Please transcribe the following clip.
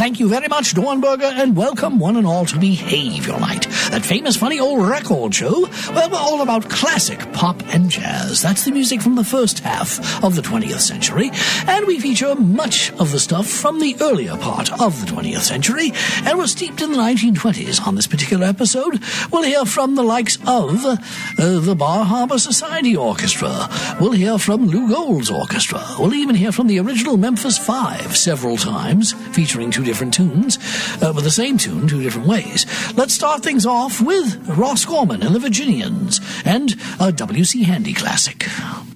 Thank you very much, Dornberger, and welcome one and all to Behavior Night, that famous funny old record show where we're all about classic pop and jazz. That's the music from the first half of the 20th century, and we feature much of the stuff from the earlier part of the 20th century, and we're steeped in the 1920s. On this particular episode, we'll hear from the likes of the Bar Harbor Society Orchestra. We'll hear from Lou Gold's orchestra. We'll even hear from the original Memphis Five several times, featuring two different tunes, with the same tune, two different ways. Let's start things off with Ross Gorman and the Virginians and a W.C. Handy classic.